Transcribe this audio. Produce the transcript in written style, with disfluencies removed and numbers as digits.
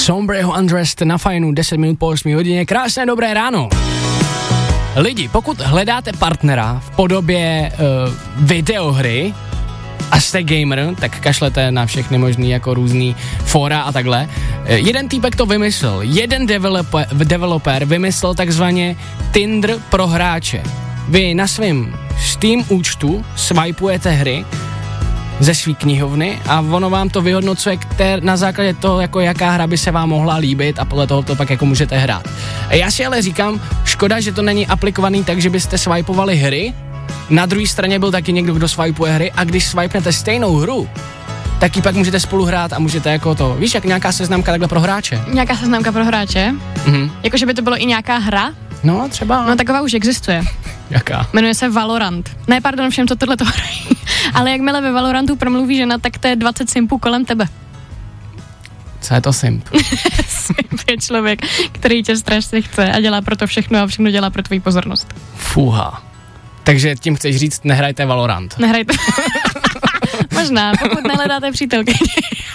Sombreho Undressed na Fajnu, 10 minut po 8 hodině. Krásné dobré ráno. Lidi, pokud hledáte partnera v podobě videohry a jste gamer, tak kašlete na všechny možný jako různý fóra a takhle. Jeden týpek to vymyslel, jeden developer vymyslel takzvaně Tinder pro hráče. Vy na svém Steam účtu swipujete hry ze svý knihovny a ono vám to vyhodnocuje na základě toho, jako jaká hra by se vám mohla líbit a podle toho to pak jako můžete hrát. A já si ale říkám, škoda, že to není aplikovaný tak, že byste swipovali hry, na druhé straně byl taky někdo, kdo swipuje hry a když swipnete stejnou hru, tak ji pak můžete spolu hrát a můžete jako to, víš, jak nějaká seznamka takhle pro hráče. Nějaká seznamka pro hráče? Jakože by to bylo i nějaká hra? No, třeba. No, taková už existuje. Jaká? Jmenuje se Valorant. Ne, pardon, všem, co tohle to hrají. Ale jakmile ve Valorantu promluví žena, tak to je 20 simpů kolem tebe. Co je to simp? Simp je člověk, který tě strašně chce a dělá pro to všechno a všechno dělá pro tvou pozornost. Fuha. Takže tím chceš říct, nehrajte Valorant. Nehrajte. Možná, pokud nehledáte přítelky.